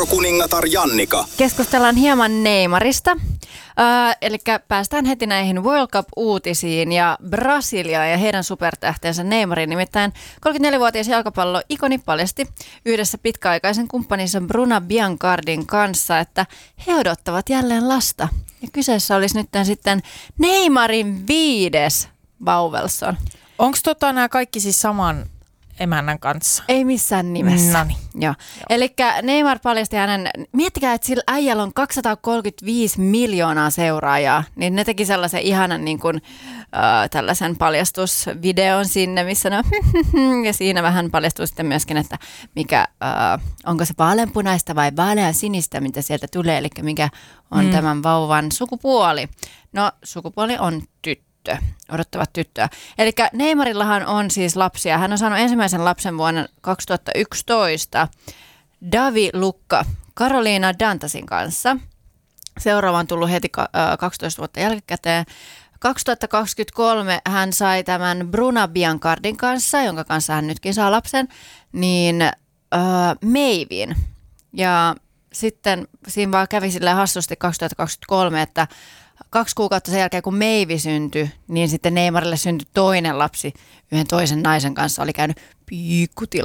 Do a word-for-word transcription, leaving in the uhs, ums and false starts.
Metsäkuningatar Jannika. Keskustellaan hieman Neymarista. Äh, eli päästään heti näihin World Cup-uutisiin ja Brasilia ja heidän supertähteensä Neymarin. Nimittäin kolmekymmentäneljävuotias jalkapallo-ikoni paljasti yhdessä pitkäaikaisen kumppaninsa Bruna Biancardin kanssa, että he odottavat jälleen lasta. Ja kyseessä olisi nyt sitten Neymarin viides vauvelson. Onko tota nämä kaikki siis saman emännän kanssa? Ei missään nimessä. Noniin. Joo. Eli Neymar paljasti hänen, miettikää, että sillä äijällä on kaksisataakolmekymmentäviisi miljoonaa seuraajaa, niin ne teki sellaisen ihanan niin kuin, äh, tällaisen paljastusvideon sinne, missä ne ja siinä vähän paljastui sitten myöskin, että mikä, äh, onko se vaaleanpunaista vai vaalean sinistä, mitä sieltä tulee, eli mikä on mm. tämän vauvan sukupuoli. No, sukupuoli on tyttö. Odottavat tyttöä. Eli Neymarillahan on siis lapsia. Hän on saanut ensimmäisen lapsen vuonna kaksituhattayksitoista Davi Lukka Karoliina Dantasin kanssa. Seuraava on tullut heti kaksitoista vuotta jälkikäteen. kaksituhattakaksikymmentäkolme hän sai tämän Bruna Biancardin kanssa, jonka kanssa hän nytkin saa lapsen, niin äh, Meivin. Ja sitten siinä vaan kävi silleen hassusti kaksituhattakaksikymmentäkolme, että kaksi kuukautta sen jälkeen, kun Meivi syntyi, niin sitten Neymarille syntyi toinen lapsi yhden toisen naisen kanssa. Oli käynyt pikkutila